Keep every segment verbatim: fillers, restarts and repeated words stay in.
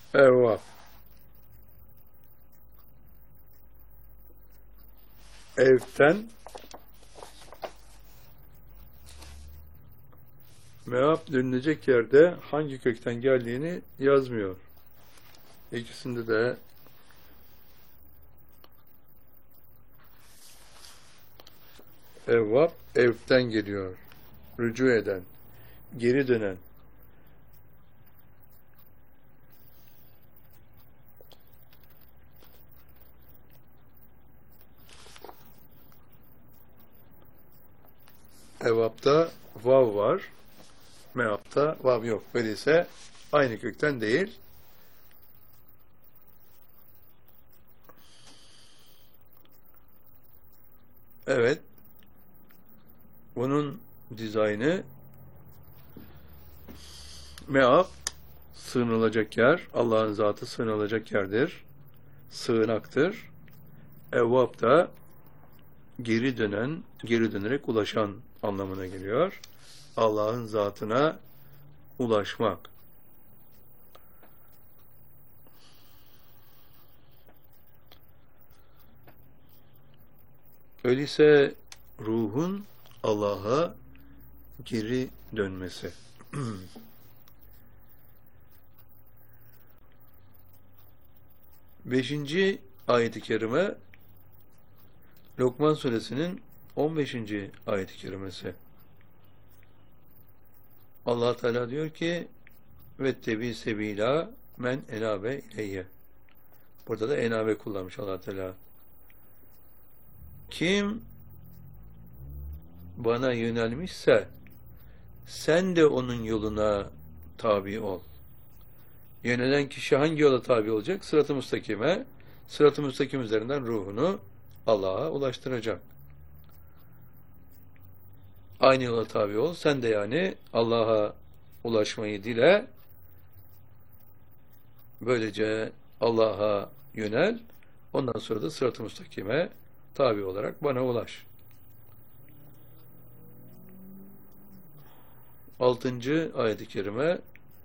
Evvap. Evten meap dönülecek yerde hangi kökten geldiğini yazmıyor. İkisinde de evvap evten geliyor. Rücu eden, geri dönen. Evvapta vav var. Meapta vav yok. Öyleyse aynı kökten değil. Evet. Bunun dizaynı meap sığınılacak yer. Allah'ın zatı sığınılacak yerdir. Sığınaktır. Evvap da geri dönen, geri dönerek ulaşan anlamına geliyor. Allah'ın zatına ulaşmak. Öyleyse ruhun Allah'a geri dönmesi. Beşinci ayet-i kerime Lokman suresinin on beşinci ayet-i kerimesi. Allah Teala diyor ki vettebi sebila men enabe ileyye. Burada da enabe kullanmış Allah Teala. Kim bana yönelmişse sen de onun yoluna tabi ol. Yönelen kişi hangi yola tabi olacak? Sırat-ı müstakime. Sırat-ı müstakim üzerinden ruhunu Allah'a ulaştıracak. Aynı yola tabi ol. Sen de yani Allah'a ulaşmayı dile. Böylece Allah'a yönel. Ondan sonra da sırat-ı müstakime tabi olarak bana ulaş. Altıncı ayet-i kerime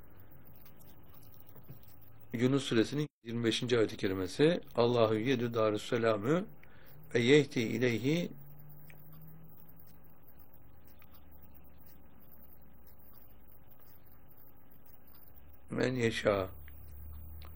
Yunus suresinin yirmi beşinci ayet-i kerimesi Allahu yedü darüsselamü ve yehdi ileyhi men yeşâ.